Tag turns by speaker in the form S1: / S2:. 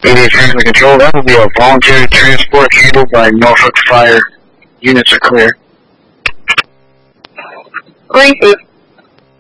S1: 88 Franklin Control, that will be a voluntary transport handled by Norfolk Fire. Units are clear.
S2: Racist.